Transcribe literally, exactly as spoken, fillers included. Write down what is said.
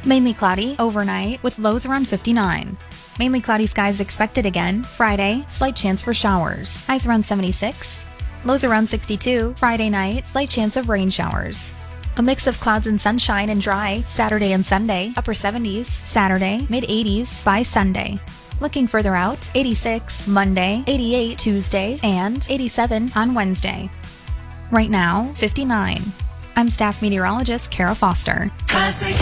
Mainly cloudy overnight with lows around fifty-nine. Mainly cloudy skies expected again. Friday, slight chance for showers. Highs around seventy-six. Lows around sixty-two. Friday night, slight chance of rain showers. A mix of clouds and sunshine and dry Saturday and Sunday. Upper seventies. Saturday, mid eighties by Sunday. Looking further out, eighty-six Monday, eighty-eight Tuesday, and eighty-seven on Wednesday. Right now, fifty-nine. I'm staff meteorologist Kara Foster. Classic